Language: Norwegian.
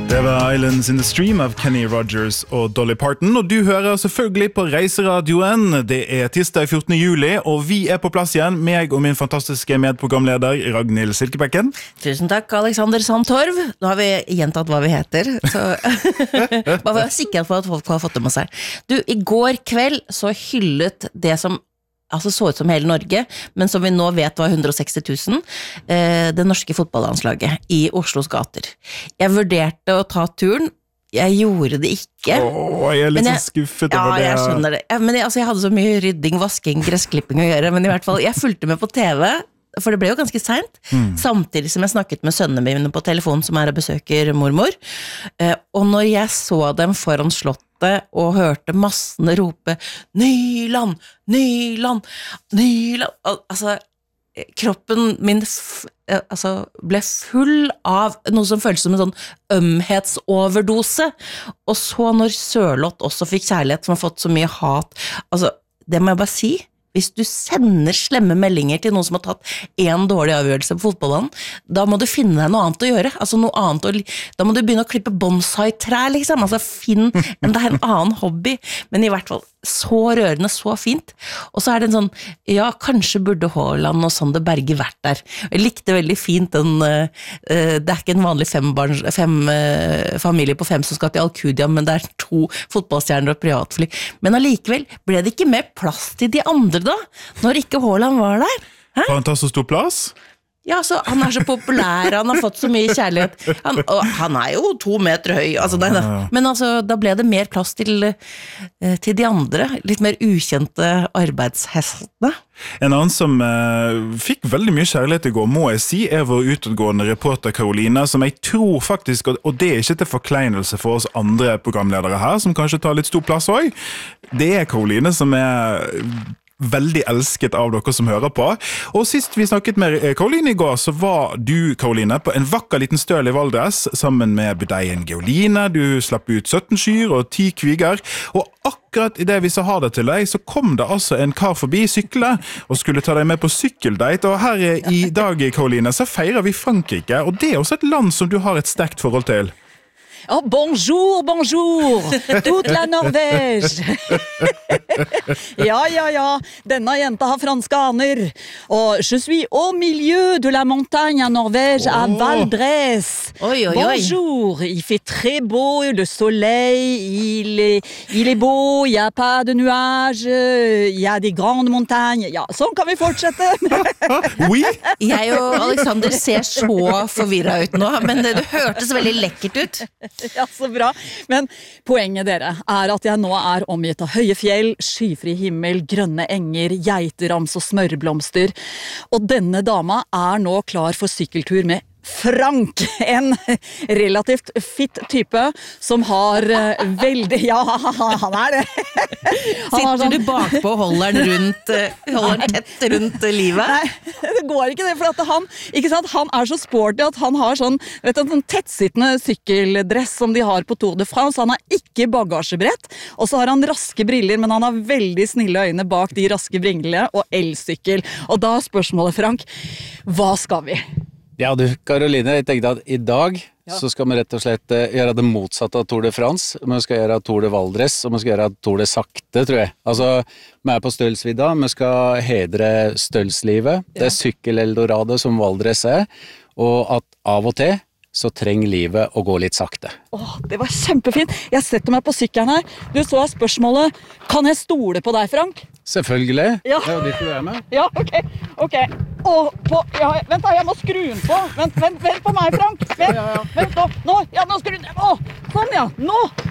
Det var Islands in the Stream av Kenny Rogers og Dolly Parton, og du hører selvfølgelig på Reiseradioen. Det tirsdag 14. juli, og vi på plass igjen, meg og min fantastiske medprogramleder Ragnhild Silkebekken. Tusen takk, Alexander Sandtorv. Nå har vi gjentatt hva vi heter, så bare være sikker på at folk har fått det med seg. Du, i går kveld så hyllet det som så ut som hele Norge, men som vi nå vet var 160 000, det norske fotballandslaget i Oslos gater. Jeg vurderte å ta turen, jeg gjorde det ikke. Jeg litt så skuffet over det. Ja, jeg skjønner det. Men jeg hadde så mye rydding, vasking, gressklipping å gjøre, men i hvert fall, jeg fulgte med på TV, for det ble jo ganske sent, samtidig som jeg snakket med sønnene mine på telefon, som og besøker mormor, og når jeg så dem foran slottet, og hørte massene rope Nyland, Nyland, Nyland. Altså, kroppen min ble full av noe som føltes som en sånn ømhetsoverdose. Og så når Sørloth også fikk kjærlighet, som har fått så mye hat, altså, det må jeg bare si. Hvis du sender slemme meldinger til noen som har tatt en dårlig avgjørelse på fotballen, da må du finne deg noe annet å gjøre. Altså noe annet, da må du begynne å klippe bonsai-trær, liksom. Altså finn en annen hobby. Men i hvert fall så rørende, så fint. Og så det en sånn, ja, kanskje burde Haaland og Sander Berge vært der. Jeg likte veldig fint den, det ikke en vanlig familie på 5 som skal til Alcudia, men det 2 fotballstjerner og privatfly. Men allikevel ble det ikke mer plass til de andre da, når ikke Haaland var der. Hæ? Har han tatt så stor plass? Ja, så han så populær, han har fått så mye kjærlighet. Han jo 2 meter høy, altså, men altså, da ble det mer plass til de andre, litt mer ukjente arbeidshestene. En annen som fikk veldig mye kjærlighet i går, må jeg si, vår utadgående reporter Karoline, som jeg tror faktisk, og det ikke til forkleinelse for oss andre programledere her, som kanskje tar litt stor plass også, det Karoline som veldig elsket av dere som hører på. Og sist vi snakket med Karoline i går, så var du, Karoline, på en vakker liten støl i Valdres, sammen med budeien Geoline. Du slapp ut 17 kyr og 10 kviger, og akkurat i det vi sa ha det til deg, så kom det altså en kar forbi sykle, og skulle ta deg med på sykkeldate, og her i dag, Karoline, så feirer vi Frankrike, og det også et land som du har et sterkt forhold til. Oh, bonjour, bonjour, toute la Norvège. Ja, denne jenta har franske aner. Og je suis au milieu de la montagne en Norvège, à Valdres. Bonjour, il fait très beau, le soleil, il est beau, il n'y a pas de nuages, il y a des grandes montagnes. Ja, sånn kan vi fortsette. Oui. Jeg og Alexander ser så forvirret ut nå, men det hørtes veldig lekkert ut. Ja, så bra. Men poenget dere at jeg nå omgitt av høye fjell, skyfri himmel, grønne enger, geiterams og smørblomster. Og denne dama nå klar for sykkeltur med Frank, en relativt fitt type som har veldig, ja, han det. Sitter du bakpå og holder den tett rundt livet? Nei, det går ikke det, for at han, ikke sant, han så sporty at han har sånn, sånn tettsittende sykkeldress som de har på Tour de France. Han har ikke bagasjebrett, og så har han raske briller, men han har veldig snille øyne bak de raske brillene og elsykkel. Og da spørsmålet, Frank, hva skal vi? Ja, du, Karoline, jeg tenkte at i dag så skal vi rett og slett gjøre det motsatte av Tour de France. Vi skal gjøre Tour de Valdres, og vi skal gjøre Tour de Sakte, tror jeg. Altså, vi på Stølsvidda, vi skal hedre Stølslivet, det sykkel-eldorado som Valdres og at av og til så trenger livet å gå litt sakte. Det var kjempefint. Jeg setter meg på sykkelen her. Du, så spørsmålet, kan jeg stole på deg, Frank? Selvfølgelig. Ja. Det ditt du med. Ja, ok. Vent da, jeg må skru den på. Vent på meg, Frank. Vent nå. Nå skru den på. Sånn, ja. Nå.